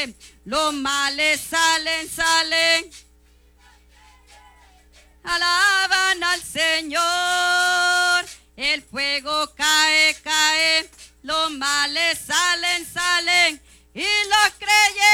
cae, los males salen, salen. Alaban al Señor, el fuego cae, cae, los males salen, salen.